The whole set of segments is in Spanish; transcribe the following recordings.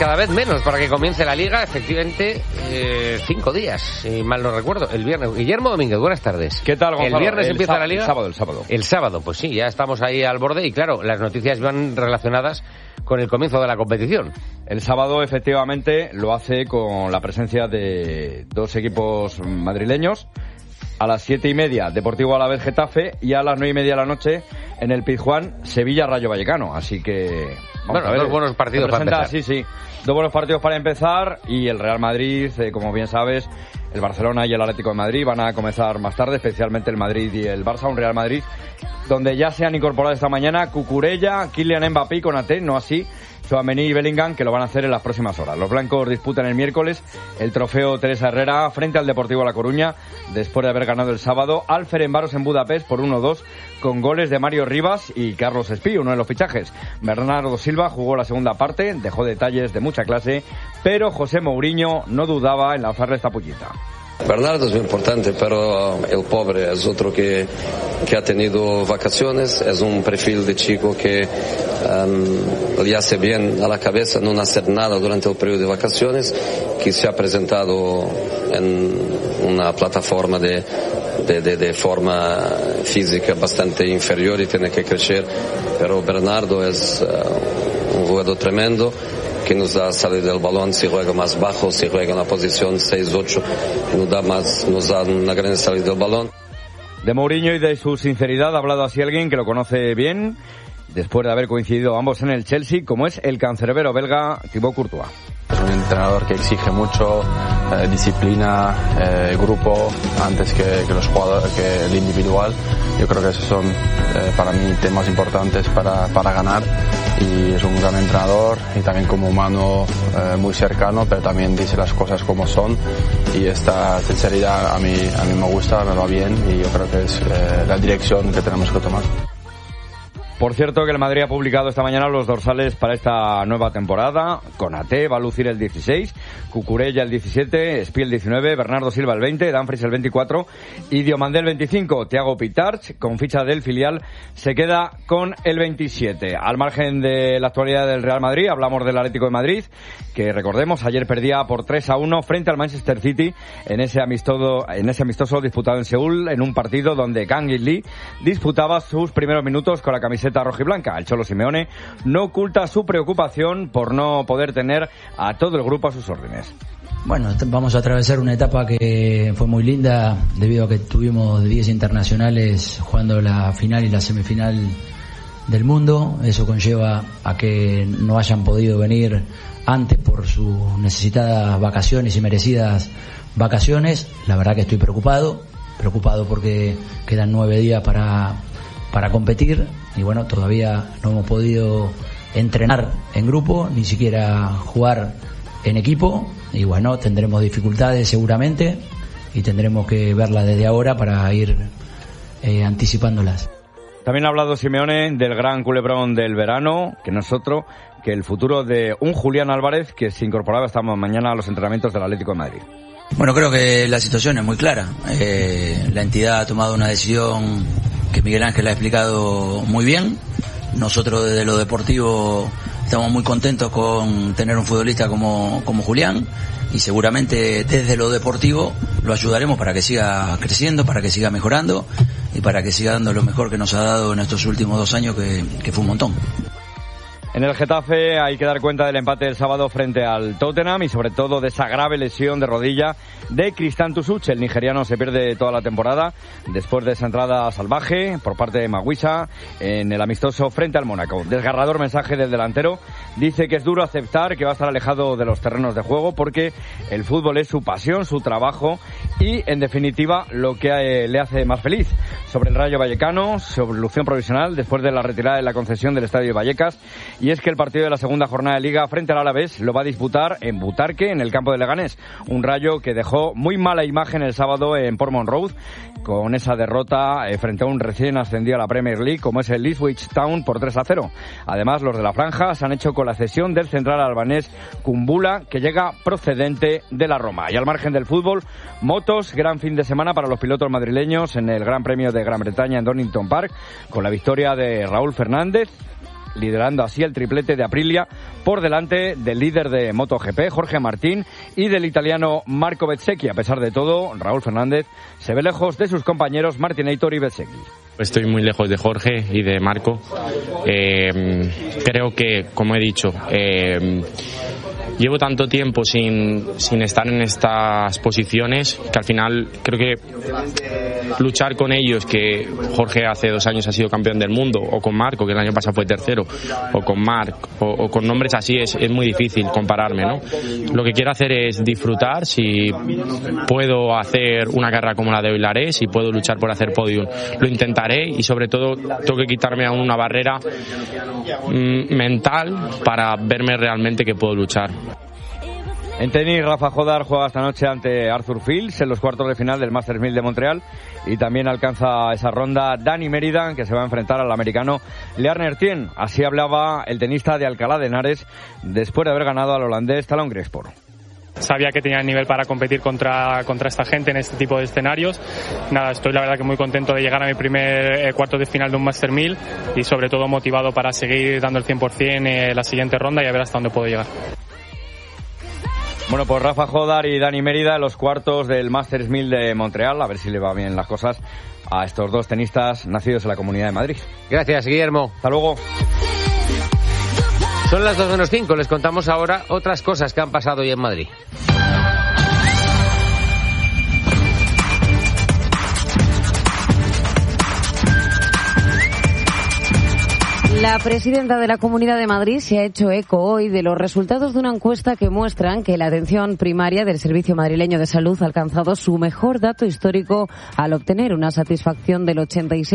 cada vez menos para que comience la Liga. Efectivamente, 5 días, si mal no recuerdo. El viernes. Guillermo Domínguez, buenas tardes. ¿Qué tal, Gonzalo? ¿El viernes empieza la Liga? El sábado. El sábado, pues sí, ya estamos ahí al borde. Y claro, las noticias van relacionadas con el comienzo de la competición. El sábado, efectivamente, lo hace con la presencia de 2 equipos madrileños. A las 7:30, Deportivo Alavés Getafe, y a las 9:30 de la noche, en el Pizjuán, Sevilla Rayo Vallecano. Así que... Bueno, 2 buenos partidos para empezar. Sí. 2 buenos partidos para empezar, y el Real Madrid, como bien sabes, el Barcelona y el Atlético de Madrid van a comenzar más tarde, especialmente el Madrid y el Barça, un Real Madrid donde ya se han incorporado esta mañana Cucurella, Kylian Mbappé y Konaté, no así Tchouaméni y Bellingham, que lo van a hacer en las próximas horas. Los blancos disputan el miércoles el trofeo Teresa Herrera frente al Deportivo La Coruña, después de haber ganado el sábado al Ferencváros en Budapest por 1-2, con goles de Mario Rivas y Carlos Espí, uno de los fichajes. Bernardo Silva jugó la segunda parte, dejó detalles de mucha clase, pero José Mourinho no dudaba en lanzarle esta pullita. Bernardo es muy importante, pero el pobre es otro que ha tenido vacaciones, es un perfil de chico que le hace bien a la cabeza no hacer nada durante el periodo de vacaciones, que se ha presentado en una plataforma de forma física bastante inferior y tiene que crecer, pero Bernardo es un jugador tremendo, que nos da salir del balón, si juega más bajo, si juega en la posición 6-8, nos da una gran salida del balón. De Mourinho y de su sinceridad ha hablado así alguien que lo conoce bien, después de haber coincidido ambos en el Chelsea, como es el cancerbero belga Thibaut Courtois. Es un entrenador que exige mucho, disciplina, grupo, antes que los jugadores, que el individual. Yo creo que esos son para mí temas importantes para ganar, y es un gran entrenador y también como humano muy cercano, pero también dice las cosas como son, y esta sinceridad a mí me gusta, me va bien, y yo creo que es la dirección que tenemos que tomar. Por cierto, que el Madrid ha publicado esta mañana los dorsales para esta nueva temporada. Konaté va a lucir el 16, Cucurella el 17, Espí el 19, Bernardo Silva el 20, Dumfries el 24 y Diomandé el 25. Thiago Pitarch, con ficha del filial, se queda con el 27. Al margen de la actualidad del Real Madrid, hablamos del Atlético de Madrid, que recordemos, ayer perdía por 3-1 frente al Manchester City en ese amistoso disputado en Seúl, en un partido donde Kang In-lee disputaba sus primeros minutos con la camiseta rojiblanca. El Cholo Simeone no oculta su preocupación por no poder tener a todo el grupo a sus órdenes. Bueno, vamos a atravesar una etapa que fue muy linda debido a que tuvimos 10 internacionales jugando la final y la semifinal del mundo. Eso conlleva a que no hayan podido venir antes por sus necesitadas vacaciones y merecidas vacaciones. La verdad que estoy preocupado porque quedan 9 días para competir, y bueno, todavía no hemos podido entrenar en grupo, ni siquiera jugar en equipo, y bueno, tendremos dificultades seguramente y tendremos que verlas desde ahora para ir anticipándolas. También ha hablado Simeone del gran culebrón del verano, que no es otro que el futuro de un Julián Álvarez, que se incorporaba esta mañana a los entrenamientos del Atlético de Madrid. Bueno, creo que la situación es muy clara. La entidad ha tomado una decisión que Miguel Ángel ha explicado muy bien. Nosotros desde lo deportivo estamos muy contentos con tener un futbolista como Julián, y seguramente desde lo deportivo lo ayudaremos para que siga creciendo, para que siga mejorando y para que siga dando lo mejor que nos ha dado en estos últimos 2 años, que fue un montón. En el Getafe hay que dar cuenta del empate del sábado frente al Tottenham y sobre todo de esa grave lesión de rodilla de Christian Tusuch. El nigeriano se pierde toda la temporada después de esa entrada salvaje por parte de Maguisa en el amistoso frente al Mónaco. Desgarrador mensaje del delantero. Dice que es duro aceptar que va a estar alejado de los terrenos de juego porque el fútbol es su pasión, su trabajo y, en definitiva, lo que le hace más feliz. Sobre el Rayo Vallecano, su evolución provisional después de la retirada de la concesión del Estadio de Vallecas. Y es que el partido de la segunda jornada de Liga frente al Alavés lo va a disputar en Butarque, en el campo de Leganés. Un Rayo que dejó muy mala imagen el sábado en Portman Road, con esa derrota frente a un recién ascendido a la Premier League como es el Ipswich Town por 3-0. Además, los de la franja se han hecho con la cesión del central albanés Kumbula, que llega procedente de la Roma. Y al margen del fútbol, motos, gran fin de semana para los pilotos madrileños en el Gran Premio de Gran Bretaña en Donington Park, con la victoria de Raúl Fernández liderando así el triplete de Aprilia por delante del líder de MotoGP, Jorge Martín, y del italiano Marco Bezzecchi. A pesar de todo, Raúl Fernández se ve lejos de sus compañeros Martinator y Bezzecchi. Estoy muy lejos de Jorge y de Marco. Creo que, como he dicho, llevo tanto tiempo sin estar en estas posiciones que al final creo que luchar con ellos, que Jorge hace 2 años ha sido campeón del mundo, o con Marco, que el año pasado fue tercero, o con Marc, o con nombres así, es muy difícil compararme, ¿no? Lo que quiero hacer es disfrutar. Si puedo hacer una carrera como la de hoy, la haré. Si puedo luchar por hacer podium, lo intentaré, y sobre todo tengo que quitarme aún una barrera mental para verme realmente que puedo luchar. En tenis, Rafa Jodar juega esta noche ante Arthur Fields en los cuartos de final del Masters 1000 de Montreal, y también alcanza esa ronda Dani Mérida, que se va a enfrentar al americano Learner Tien. Así hablaba el tenista de Alcalá de Henares después de haber ganado al holandés Talon Grespor. Sabía que tenía el nivel para competir contra esta gente en este tipo de escenarios. Nada, estoy la verdad que muy contento de llegar a mi primer cuarto de final de un Master 1000 y sobre todo motivado para seguir dando el 100% la siguiente ronda y a ver hasta dónde puedo llegar. Bueno, pues Rafa Jodar y Dani Mérida en los cuartos del Masters 1000 de Montreal. A ver si le va bien las cosas a estos dos tenistas nacidos en la Comunidad de Madrid. Gracias, Guillermo. Hasta luego. Son las 2:05. Les contamos ahora otras cosas que han pasado hoy en Madrid. La presidenta de la Comunidad de Madrid se ha hecho eco hoy de los resultados de una encuesta que muestran que la atención primaria del Servicio Madrileño de Salud ha alcanzado su mejor dato histórico al obtener una satisfacción del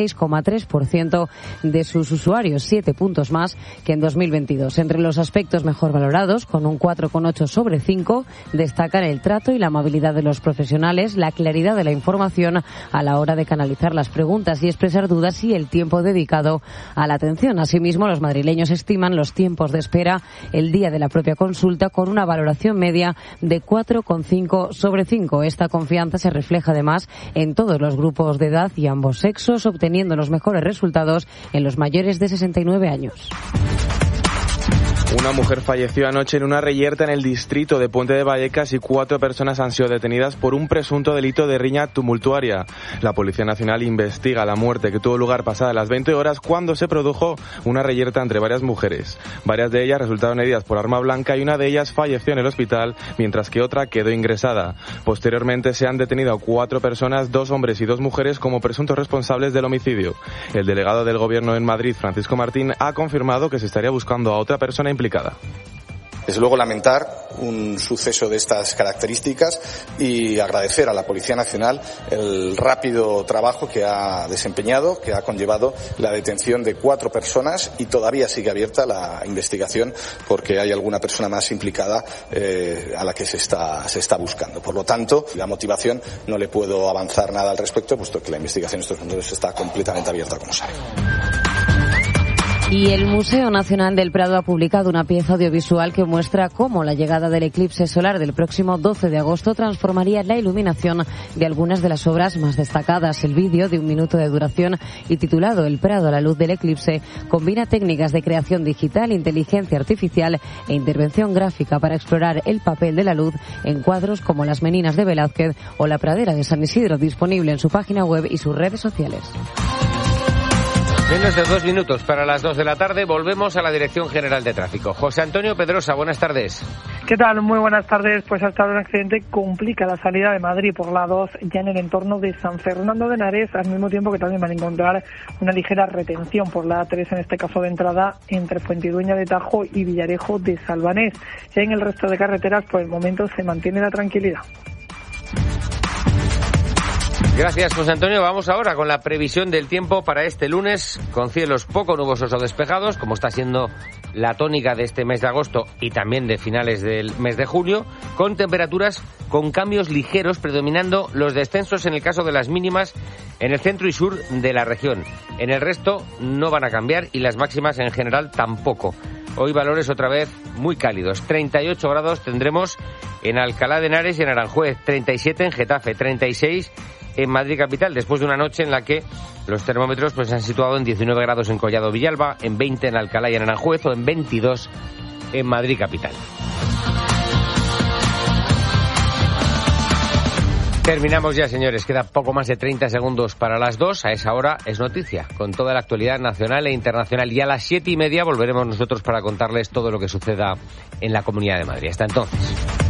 86,3% de sus usuarios, 7 puntos más que en 2022. Entre los aspectos mejor valorados, con un 4,8 sobre 5, destacan el trato y la amabilidad de los profesionales, la claridad de la información a la hora de canalizar las preguntas y expresar dudas y el tiempo dedicado a la atención. Asimismo, los madrileños estiman los tiempos de espera el día de la propia consulta con una valoración media de 4,5 sobre 5. Esta confianza se refleja además en todos los grupos de edad y ambos sexos, obteniendo los mejores resultados en los mayores de 69 años. Una mujer falleció anoche en una reyerta en el distrito de Puente de Vallecas y 4 personas han sido detenidas por un presunto delito de riña tumultuaria. La Policía Nacional investiga la muerte que tuvo lugar pasadas las 20 horas cuando se produjo una reyerta entre varias mujeres. Varias de ellas resultaron heridas por arma blanca y una de ellas falleció en el hospital, mientras que otra quedó ingresada. Posteriormente se han detenido a 4 personas, 2 hombres y 2 mujeres, como presuntos responsables del homicidio. El delegado del Gobierno en Madrid, Francisco Martín, ha confirmado que se estaría buscando a otra persona implicada. Desde luego lamentar un suceso de estas características y agradecer a la Policía Nacional el rápido trabajo que ha desempeñado, que ha conllevado la detención de 4 personas y todavía sigue abierta la investigación porque hay alguna persona más implicada a la que se está buscando. Por lo tanto, la motivación no le puedo avanzar nada al respecto, puesto que la investigación en estos momentos está completamente abierta, como sabe. Y el Museo Nacional del Prado ha publicado una pieza audiovisual que muestra cómo la llegada del eclipse solar del próximo 12 de agosto transformaría la iluminación de algunas de las obras más destacadas. El vídeo, de 1 minuto de duración y titulado El Prado a la luz del eclipse, combina técnicas de creación digital, inteligencia artificial e intervención gráfica para explorar el papel de la luz en cuadros como Las Meninas de Velázquez o La Pradera de San Isidro, disponible en su página web y sus redes sociales. Menos de 2 minutos para las 2 de la tarde. Volvemos a la Dirección General de Tráfico. José Antonio Pedrosa, buenas tardes. ¿Qué tal? Muy buenas tardes. Pues hasta ahora un accidente complica la salida de Madrid por la 2 ya en el entorno de San Fernando de Henares, al mismo tiempo que también van a encontrar una ligera retención por la 3, en este caso de entrada, entre Fuentidueña de Tajo y Villarejo de Salvanés. Y en el resto de carreteras, por el momento, se mantiene la tranquilidad. Gracias, José Antonio. Vamos ahora con la previsión del tiempo para este lunes, con cielos poco nubosos o despejados, como está siendo la tónica de este mes de agosto y también de finales del mes de julio, con temperaturas con cambios ligeros, predominando los descensos en el caso de las mínimas en el centro y sur de la región. En el resto no van a cambiar y las máximas en general tampoco. Hoy valores otra vez muy cálidos. 38 grados tendremos en Alcalá de Henares y en Aranjuez, 37 en Getafe, 36 en Madrid capital, después de una noche en la que los termómetros pues se han situado en 19 grados en Collado Villalba, en 20 en Alcalá y en Aranjuez, o en 22 en Madrid capital. Terminamos ya, señores. Queda poco más de 30 segundos para las 2. A esa hora es noticia, con toda la actualidad nacional e internacional. Y a las 7:30 volveremos nosotros para contarles todo lo que suceda en la Comunidad de Madrid. Hasta entonces.